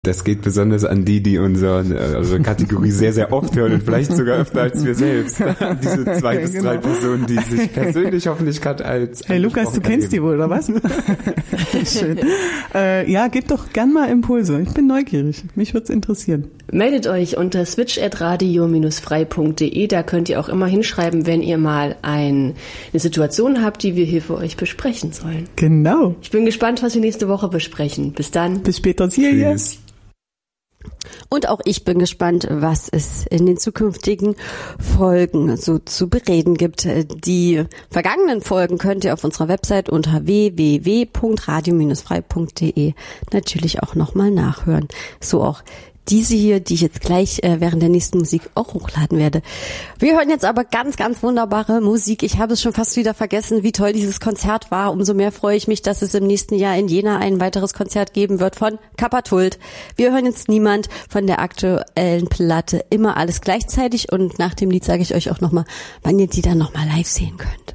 Das geht besonders an die unsere Kategorie sehr, sehr oft hören und vielleicht sogar öfter als wir selbst. Diese 2 bis 3 Personen, die sich persönlich hoffentlich gerade als... Hey Lukas, du kennst die wohl, oder was? Schön. Ja, gebt doch gern mal Impulse. Ich bin neugierig. Mich würde es interessieren. Meldet euch unter switch@radio-frei.de. Da könnt ihr auch immer hinschreiben, wenn ihr mal eine Situation habt, die wir hier für euch besprechen sollen. Genau. Ich bin gespannt, was wir nächste Woche besprechen. Bis dann. Bis später. Tschüss. Und auch ich bin gespannt, was es in den zukünftigen Folgen so zu bereden gibt. Die vergangenen Folgen könnt ihr auf unserer Website unter www.radio-frei.de natürlich auch nochmal nachhören. So auch diese hier, die ich jetzt gleich während der nächsten Musik auch hochladen werde. Wir hören jetzt aber ganz, ganz wunderbare Musik. Ich habe es schon fast wieder vergessen, wie toll dieses Konzert war. Umso mehr freue ich mich, dass es im nächsten Jahr in Jena ein weiteres Konzert geben wird von Kappatult. Wir hören jetzt Niemand von der aktuellen Platte Immer alles gleichzeitig und nach dem Lied sage ich euch auch nochmal, wann ihr die dann nochmal live sehen könnt.